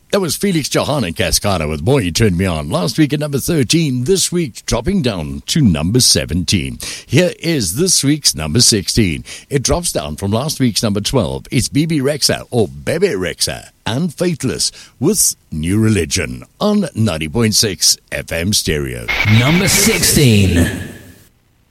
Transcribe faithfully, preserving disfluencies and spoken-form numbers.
That was Felix Johan and Cascada with Boy You Turned Me On. Last week at number thirteen, this week dropping down to number seventeen. Here is this week's number sixteen. It drops down from last week's number twelve. It's B B Rexha or Bebe Rexha and Faithless with New Religion on ninety point six F M Stereo. Number sixteen.